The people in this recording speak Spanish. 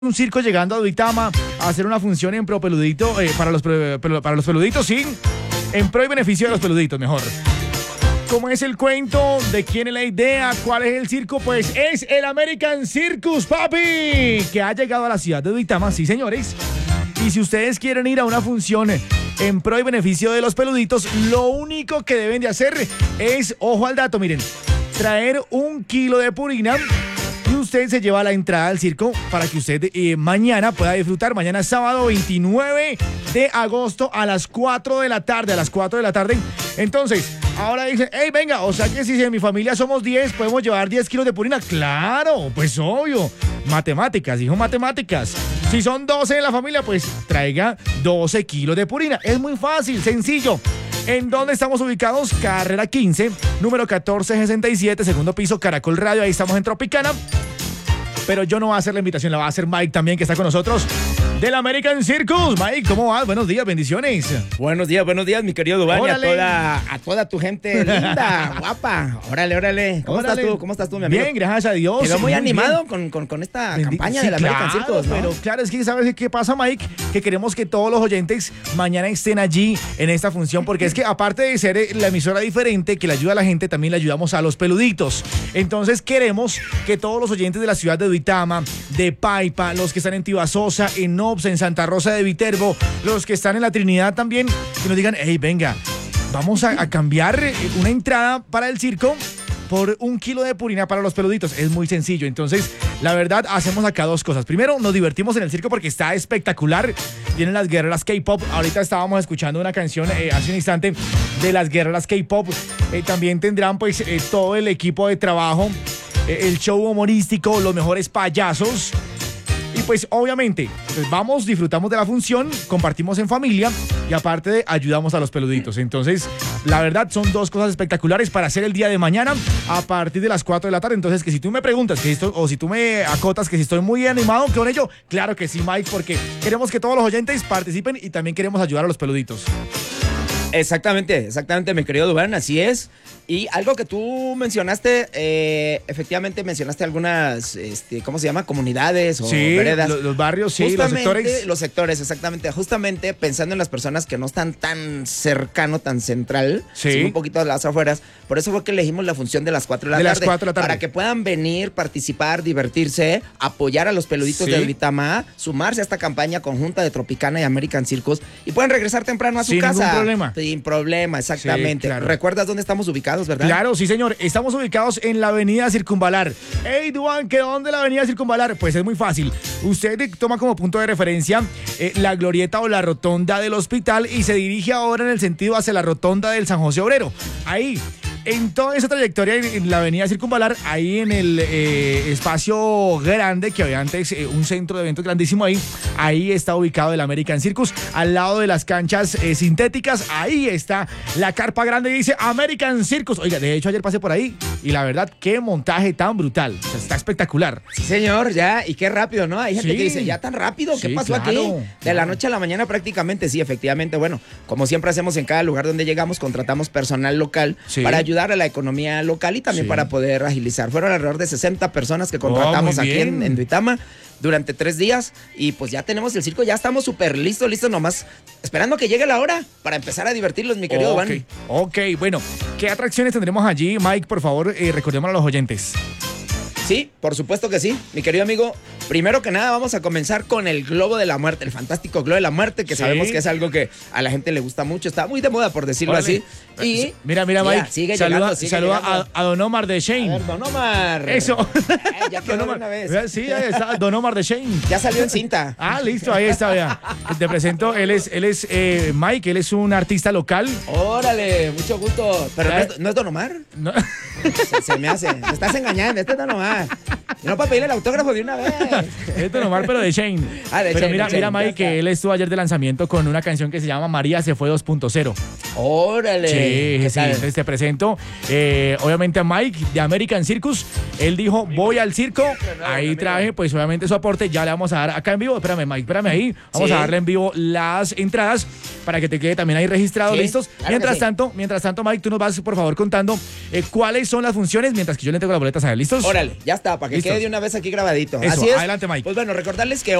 un circo llegando a Duitama a hacer una función en pro peludito, para los peluditos, sí, en pro y beneficio de los peluditos, mejor. ¿Cómo es el cuento? ¿De quién es la idea? ¿Cuál es el circo? Pues es el American Circus, papi, que ha llegado a la ciudad de Duitama, sí, señores. Y si ustedes quieren ir a una función en pro y beneficio de los peluditos, lo único que deben de hacer es, ojo al dato, miren, traer 1 kilo de purina. Y usted se lleva la entrada al circo para que usted mañana pueda disfrutar. Mañana es sábado 29 de agosto a las 4 de la tarde. Entonces, ahora dicen, hey, venga, o sea que si en mi familia somos 10, ¿podemos llevar 10 kilos de purina? Claro, pues obvio. Matemáticas, hijo, matemáticas. Si son 12 en la familia, pues traiga 12 kilos de purina. Es muy fácil, sencillo. ¿En dónde estamos ubicados? Carrera 15, número 1467, segundo piso, Caracol Radio. Ahí estamos en Tropicana. Pero yo no voy a hacer la invitación, la va a hacer Mike también, que está con nosotros, del American Circus. Mike, ¿cómo vas? Buenos días, bendiciones. Buenos días, mi querido Duván, y a toda tu gente linda, guapa. Órale. ¿Cómo estás tú, mi amigo? Bien, gracias a Dios. Quedó muy animado con esta campaña del American Circus, ¿no? Pero claro, es que ¿sabes qué pasa, Mike? Que queremos que todos los oyentes mañana estén allí en esta función, porque es que aparte de ser la emisora diferente que le ayuda a la gente, también le ayudamos a los peluditos. Entonces queremos que todos los oyentes de la ciudad de Duitama, de Paipa, los que están en Tibasosa, en Nobs, en Santa Rosa de Viterbo, los que están en la Trinidad también, que nos digan, hey, venga, vamos a cambiar una entrada para el circo por 1 kilo de purina para los peluditos. Es muy sencillo. Entonces, la verdad, hacemos acá 2 cosas. Primero, nos divertimos en el circo porque está espectacular. Vienen las guerreras K-pop. Ahorita estábamos escuchando una canción hace un instante de las guerreras K-pop. También tendrán pues todo el equipo de trabajo, el show humorístico, los mejores payasos. Y pues obviamente, pues vamos, disfrutamos de la función, compartimos en familia y aparte ayudamos a los peluditos. Entonces, la verdad son 2 cosas espectaculares para hacer el día de mañana a partir de las 4 de la tarde. Entonces, que si tú me preguntas o si tú me acotas que si estoy muy animado con ello, claro que sí, Mike, porque queremos que todos los oyentes participen y también queremos ayudar a los peluditos. Exactamente, mi querido Duván, así es. Y algo que tú mencionaste, efectivamente mencionaste algunas, ¿cómo se llama? Comunidades o veredas. Los barrios, sí, los sectores, exactamente. Justamente pensando en las personas que no están tan cercano, tan central, sino un poquito a las afueras. Por eso fue que elegimos la función de las 4 de la tarde. Para que puedan venir, participar, divertirse, apoyar a los peluditos de Duitama, sumarse a esta campaña conjunta de Tropicana y American Circus y puedan regresar temprano a su casa. Sin problema, exactamente. Sí, claro. ¿Recuerdas dónde estamos ubicados, verdad? Claro, sí, señor. Estamos ubicados en la avenida Circunvalar. Hey, Duan, ¿qué dónde la avenida Circunvalar? Pues es muy fácil. Usted toma como punto de referencia la glorieta o la rotonda del hospital y se dirige ahora en el sentido hacia la rotonda del San José Obrero. Ahí, en toda esa trayectoria en la avenida Circunvalar, ahí en el espacio grande que había antes, un centro de eventos grandísimo ahí está ubicado el American Circus, al lado de las canchas sintéticas. Ahí está la carpa grande y dice American Circus. Oiga, de hecho ayer pasé por ahí y la verdad, qué montaje tan brutal. O sea, está espectacular. Sí, señor, ya, y qué rápido, ¿no? Hay gente que dice, ¿ya tan rápido? ¿Qué pasó aquí? De la noche a la mañana prácticamente, sí, efectivamente. Bueno, como siempre hacemos en cada lugar donde llegamos, contratamos personal local para ayudar a la economía local y también para poder agilizar. Fueron alrededor de 60 personas que contratamos aquí en Duitama durante 3 días y pues ya tenemos el circo, ya estamos súper listos nomás, esperando que llegue la hora para empezar a divertirlos, mi querido Van. Ok, bueno, ¿qué atracciones tendremos allí, Mike? Por favor, recordemos a los oyentes. Sí, por supuesto que sí, mi querido amigo. Primero que nada vamos a comenzar con el Globo de la Muerte, el fantástico Globo de la Muerte, que sabemos que es algo que a la gente le gusta mucho, está muy de moda, por decirlo así. Y mira, Mike, saluda a Don Omar de Shane. A ver, Don Omar. Eso. Ya quedó una vez. Sí, ahí está, Don Omar de Shane. Ya salió en cinta. Listo, ahí está, vea. Te presento, él es Mike, él es un artista local. Órale, mucho gusto. Pero ¿no es Don Omar? No. Se me hace. Me estás engañando, este es Don Omar. Y no para pedirle el autógrafo de una vez. Es Don Omar, pero de Shane. De pero Shane, mira, Mike, que él estuvo ayer de lanzamiento con una canción que se llama María se fue 2.0. Órale. Sí. Entonces te presento, obviamente, a Mike de American Circus. Él dijo, voy al circo. Ahí traje, pues, obviamente, su aporte. Ya le vamos a dar acá en vivo. Espérame, Mike, espérame ahí. Vamos a darle en vivo las entradas para que te quede también ahí registrado, listos. Claro, mientras tanto, Mike, tú nos vas, por favor, contando cuáles son las funciones mientras que yo le entrego las boletas a él. ¿Listos? Órale, ya está, para que quede de una vez aquí grabadito. Eso, así es. Adelante, Mike. Pues bueno, recordarles que